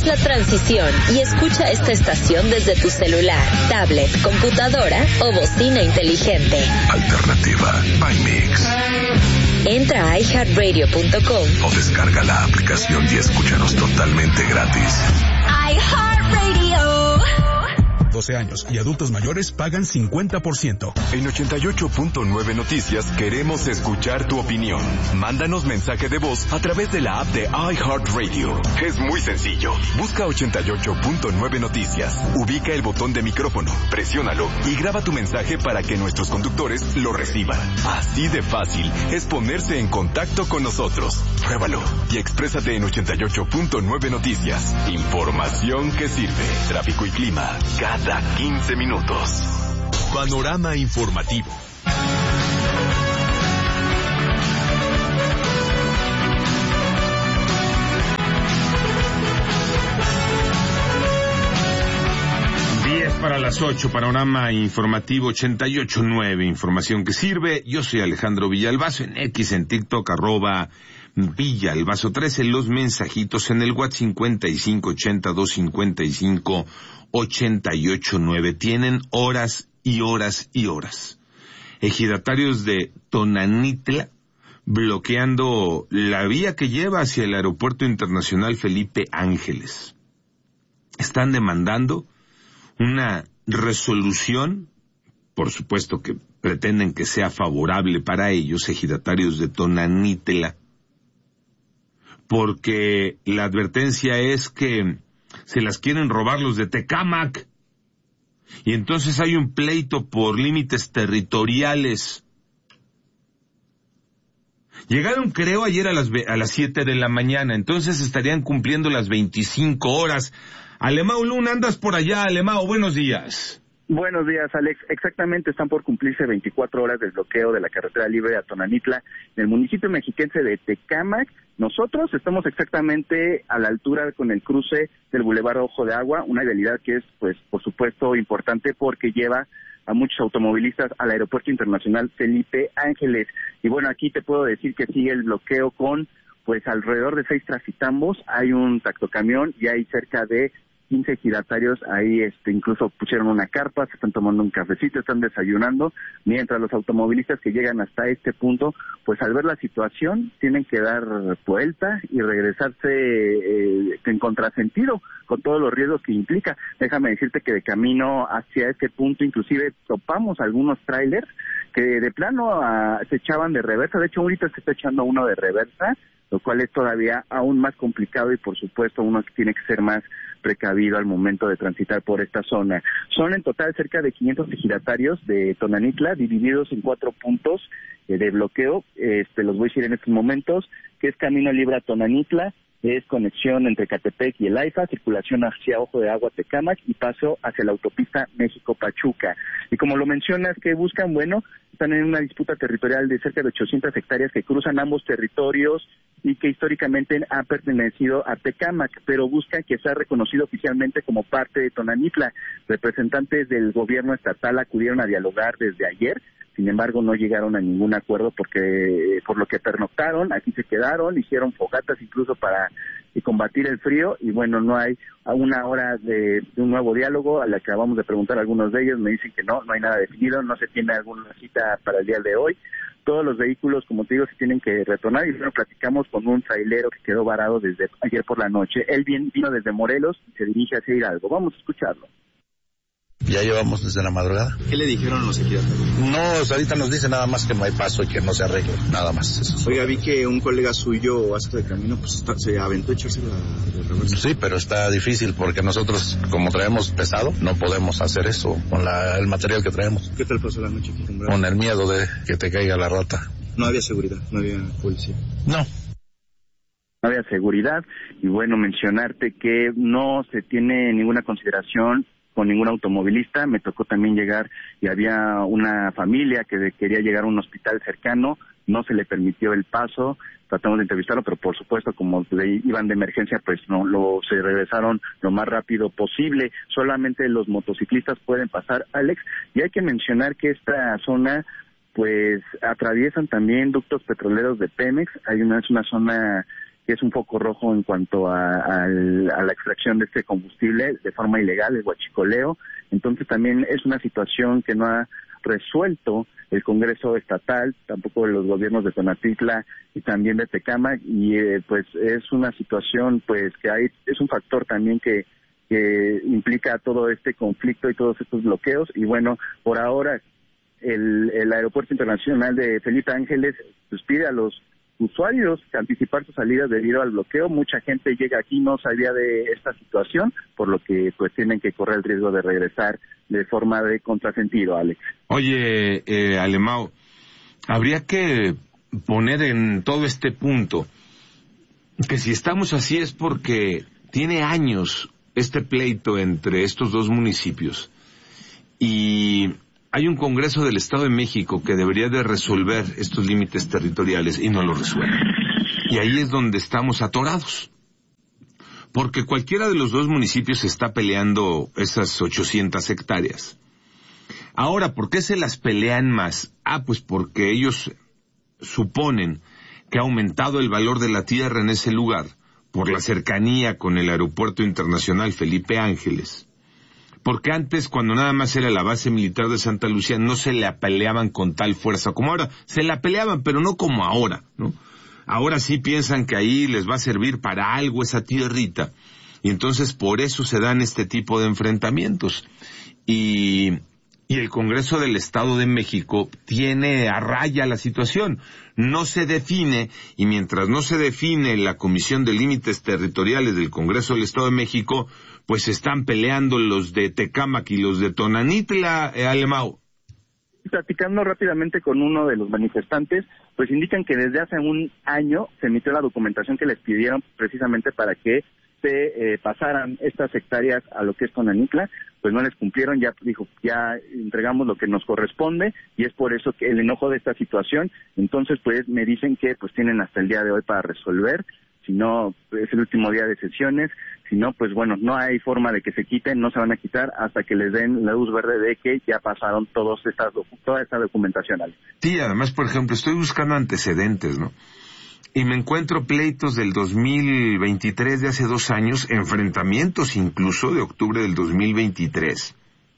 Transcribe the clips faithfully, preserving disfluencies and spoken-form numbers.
la transición y escucha esta estación desde tu celular, tablet, computadora o bocina inteligente. Alternativa by Mix. Entra a i heart radio punto com o descarga la aplicación y escúchanos totalmente gratis. iHeartRadio. doce años y adultos mayores pagan cincuenta por ciento. En ochenta y ocho punto nueve Noticias queremos escuchar tu opinión. Mándanos mensaje de voz a través de la app de iHeartRadio. Es muy sencillo. Busca ochenta y ocho punto nueve Noticias. Ubica el botón de micrófono, presiónalo y graba tu mensaje para que nuestros conductores lo reciban. Así de fácil es ponerse en contacto con nosotros. Pruébalo y exprésate en ochenta y ocho punto nueve Noticias. Información que sirve. Tráfico y clima cada quince minutos. Panorama informativo. diez para las ocho, panorama informativo ochenta y ocho punto nueve, información que sirve. Yo soy Alejandro Villalbazo, en X, en TikTok, arroba Villalbazo trece, los mensajitos en el WhatsApp cincuenta y cinco ochenta, doscientos cincuenta y cinco ochenta y ocho nueve. Tienen horas y horas y horas. Ejidatarios de Tonanitla bloqueando la vía que lleva hacia el Aeropuerto Internacional Felipe Ángeles. Están demandando una resolución, por supuesto que pretenden que sea favorable para ellos, ejidatarios de Tonanitla, porque la advertencia es que se las quieren robar los de Tecámac, y entonces hay un pleito por límites territoriales. Llegaron, creo, ayer a las a las siete de la mañana, entonces estarían cumpliendo las veinticinco horas. Alemão Luna, andas por allá. Alemão, buenos días. Buenos días, Alex. Exactamente, están por cumplirse veinticuatro horas del bloqueo de la carretera libre a Tonanitla, en el municipio mexiquense de Tecámac. Nosotros estamos exactamente a la altura con el cruce del Boulevard Ojo de Agua, una vialidad que es, pues, por supuesto, importante porque lleva a muchos automovilistas al Aeropuerto Internacional Felipe Ángeles. Y bueno, aquí te puedo decir que sigue el bloqueo con, pues, alrededor de seis tracitambos, hay un tractocamión y hay cerca de quince ejidatarios ahí, este, incluso pusieron una carpa, se están tomando un cafecito, están desayunando, mientras los automovilistas que llegan hasta este punto, pues al ver la situación, tienen que dar vuelta y regresarse eh, en contrasentido, con todos los riesgos que implica. Déjame decirte que de camino hacia este punto, inclusive topamos algunos trailers que de plano uh, se echaban de reversa. De hecho, ahorita se está echando uno de reversa, lo cual es todavía aún más complicado y, por supuesto, uno tiene que ser más precavido al momento de transitar por esta zona. Son en total cerca de quinientos ejidatarios de Tonanitla, divididos en cuatro puntos eh, de bloqueo. Este, los voy a decir en estos momentos, que es Camino Libre a Tonanitla, es conexión entre Catepec y el AIFA, circulación hacia Ojo de Agua Tecámac y paso hacia la autopista México-Pachuca. Y como lo mencionas, ¿qué buscan? Bueno, están en una disputa territorial de cerca de ochocientas hectáreas que cruzan ambos territorios y que históricamente ha pertenecido a Tecámac, pero buscan que sea reconocido oficialmente como parte de Tonanitla. Representantes del gobierno estatal acudieron a dialogar desde ayer, sin embargo no llegaron a ningún acuerdo porque por lo que pernoctaron, aquí se quedaron, hicieron fogatas incluso para eh, combatir el frío, y bueno, no hay a una hora de, de un nuevo diálogo. A la que acabamos de preguntar a algunos de ellos, me dicen que no, no hay nada definido, no se tiene alguna cita para el día de hoy. Todos los vehículos, como te digo, se tienen que retornar, y bueno, platicamos con un trailero que quedó varado desde ayer por la noche. Él bien, vino desde Morelos y se dirige hacia Hidalgo. Vamos a escucharlo. Ya llevamos desde la madrugada. ¿Qué le dijeron los ejidatarios? No, ahorita nos dice nada más que no hay paso y que no se arregle, nada más. Eso. Oiga, vi que un colega suyo hace de camino, pues está, se aventó a echarse la, la reversa. Sí, pero está difícil porque nosotros, como traemos pesado, no podemos hacer eso con la, el material que traemos. ¿Qué tal pasó la noche aquí? Con el miedo de que te caiga la rata. No había seguridad, no había policía. No. No había seguridad, y bueno, mencionarte que no se tiene ninguna consideración con ningún automovilista. Me tocó también llegar y había una familia que quería llegar a un hospital cercano, no se le permitió el paso, tratamos de entrevistarlo, pero por supuesto como iban de emergencia, pues no, lo se regresaron lo más rápido posible. Solamente los motociclistas pueden pasar, Alex, y hay que mencionar que esta zona pues atraviesan también ductos petroleros de Pemex. Hay una, es una zona que es un foco rojo en cuanto a, a, a la extracción de este combustible de forma ilegal, el huachicoleo. Entonces también es una situación que no ha resuelto el Congreso estatal, tampoco los gobiernos de Tonatitla y también de Tecámac, y eh, pues es una situación pues que hay, es un factor también que, que implica todo este conflicto y todos estos bloqueos. Y bueno, por ahora el, el Aeropuerto Internacional de Felipe Ángeles pues pide a los usuarios anticipar sus salidas debido al bloqueo. Mucha gente llega aquí, no sabía de esta situación, por lo que pues tienen que correr el riesgo de regresar de forma de contrasentido, Alex. Oye, eh, Alemão, habría que poner en todo este punto que si estamos así es porque tiene años este pleito entre estos dos municipios y hay un Congreso del Estado de México que debería de resolver estos límites territoriales y no lo resuelve. Y ahí es donde estamos atorados. Porque cualquiera de los dos municipios está peleando esas ochocientas hectáreas. Ahora, ¿por qué se las pelean más? Ah, pues porque ellos suponen que ha aumentado el valor de la tierra en ese lugar por la cercanía con el Aeropuerto Internacional Felipe Ángeles. Porque antes, cuando nada más era la base militar de Santa Lucía, no se la peleaban con tal fuerza como ahora. Se la peleaban, pero no como ahora, ¿no? Ahora sí piensan que ahí les va a servir para algo esa tierrita. Y entonces por eso se dan este tipo de enfrentamientos. Y, y el Congreso del Estado de México tiene a raya la situación. No se define, y mientras no se define la Comisión de Límites Territoriales del Congreso del Estado de México, pues están peleando los de Tecámac y los de Tonanitla, eh, Alemão. Platicando rápidamente con uno de los manifestantes, pues indican que desde hace un año se emitió la documentación que les pidieron precisamente para que se eh, pasaran estas hectáreas a lo que es Tonanitla, pues no les cumplieron, ya dijo, ya entregamos lo que nos corresponde y es por eso que el enojo de esta situación. Entonces pues me dicen que pues tienen hasta el día de hoy para resolver, si no es el último día de sesiones, si no pues bueno, no hay forma de que se quiten, no se van a quitar hasta que les den la luz verde de que ya pasaron todos estas, toda esta documentación. Sí, además por ejemplo estoy buscando antecedentes, ¿no? Y me encuentro pleitos del dos mil veintitrés de hace dos años, enfrentamientos incluso de octubre del dos mil veintitrés.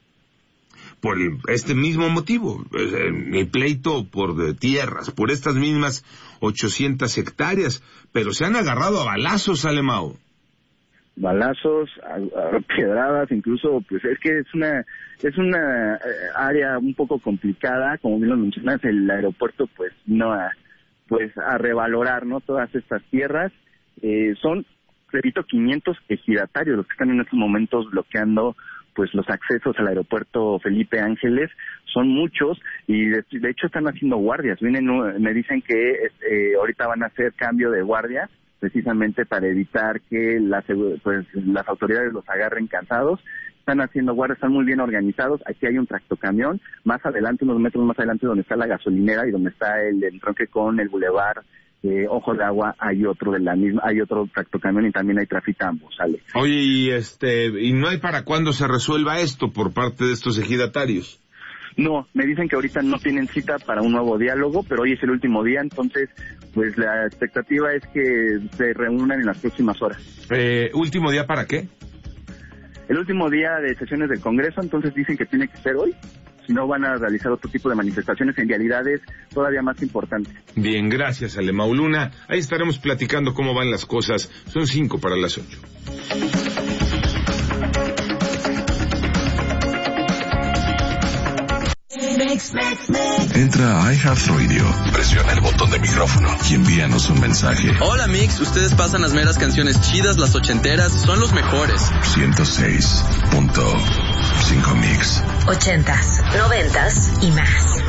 Por el, este mismo motivo, el pleito por de tierras, por estas mismas ochocientas hectáreas, pero se han agarrado a balazos, Alemão. Balazos, a, a piedradas, incluso, pues es que es una es una eh, área un poco complicada, como bien lo mencionas, el aeropuerto pues no a, pues a revalorar, ¿no? Todas estas tierras, eh, son, repito, quinientos ejidatarios los que están en estos momentos bloqueando pues los accesos al aeropuerto Felipe Ángeles. Son muchos y de, de hecho están haciendo guardias. Vienen, me dicen que eh, ahorita van a hacer cambio de guardia precisamente para evitar que las, pues, las autoridades los agarren cansados. Están haciendo guardias, están muy bien organizados. Aquí hay un tractocamión, más adelante, unos metros más adelante donde está la gasolinera y donde está el entronque con el bulevar eh, Ojo de Agua, hay otro de la misma, hay otro tractocamión y también hay traficambos, ¿sale? Oye, y este, ¿y no hay para cuándo se resuelva esto por parte de estos ejidatarios? No, me dicen que ahorita no tienen cita para un nuevo diálogo, pero hoy es el último día, entonces pues la expectativa es que se reúnan en las próximas horas. Eh, ¿Último día para qué? El último día de sesiones del Congreso, entonces dicen que tiene que ser hoy, si no van a realizar otro tipo de manifestaciones en vialidades todavía más importantes. Bien, gracias, Alemão Luna. Ahí estaremos platicando cómo van las cosas. Son cinco para las ocho. Entra a iHeartRadio, presiona el botón de micrófono y envíanos un mensaje. Hola Mix, ustedes pasan las meras canciones chidas, las ochenteras, son los mejores. ciento seis punto cinco Mix. Ochentas, noventas y más.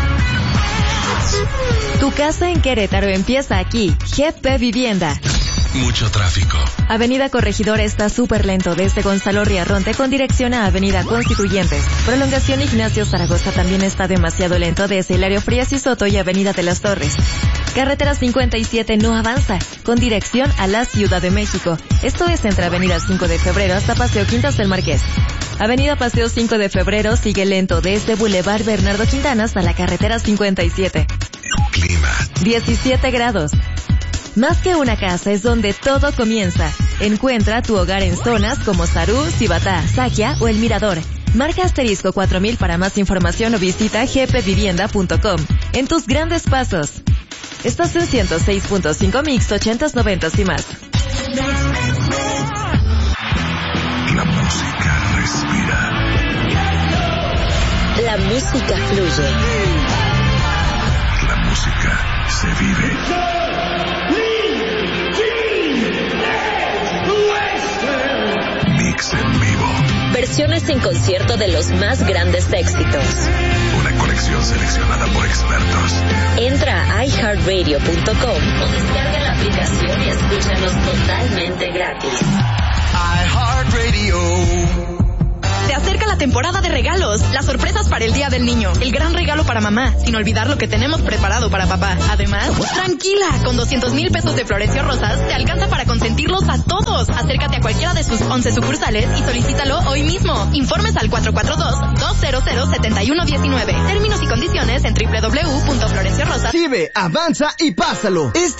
Tu casa en Querétaro empieza aquí. G P Vivienda. Mucho tráfico. Avenida Corregidora está súper lento desde Gonzalo Riarronte con dirección a Avenida Constituyentes. Prolongación Ignacio Zaragoza también está demasiado lento desde Hilario Frías y Soto y Avenida de las Torres. Carretera cincuenta y siete no avanza, con dirección a la Ciudad de México. Esto es entre Avenida cinco de Febrero hasta Paseo Quintas del Marqués. Avenida Paseo cinco de Febrero sigue lento desde Boulevard Bernardo Quintana hasta la carretera cincuenta y siete. Clima. diecisiete grados. Más que una casa es donde todo comienza. Encuentra tu hogar en zonas como Sarú, Cibatá, Saquia o El Mirador. Marca asterisco cuatro mil para más información o visita g p vivienda punto com. En tus grandes pasos. Estás en ciento seis punto cinco mixto, ochentas, noventas y más. La música respira. La música fluye. La música se vive. Mix en vivo. Versiones en concierto de los más grandes éxitos. Una colección seleccionada por expertos. Entra a i heart radio punto com o descarga la aplicación y escúchanos totalmente gratis. iHeartRadio. Se acerca la temporada de regalos, las sorpresas para el Día del Niño, el gran regalo para mamá, sin olvidar lo que tenemos preparado para papá. Además, tranquila, con doscientos mil pesos de Florencio Rosas te alcanza para consentirlos a todos. Acércate a cualquiera de sus once sucursales y solicítalo hoy mismo. Informes al cuatro cuatro dos, dos cero cero, siete uno uno nueve. Términos y condiciones en doble u doble u doble u punto florencio rosas. Vive, avanza y pásalo. Este